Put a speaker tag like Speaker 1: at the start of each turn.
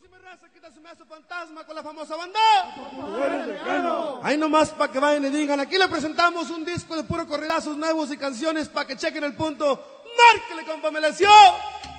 Speaker 1: Próxima raza, quita su mazo fantasma con la famosa banda. Ahí nomás para que vayan y digan, aquí le presentamos un disco de puro corridazos nuevos y canciones para que chequen el punto. Márquele con Pamelación.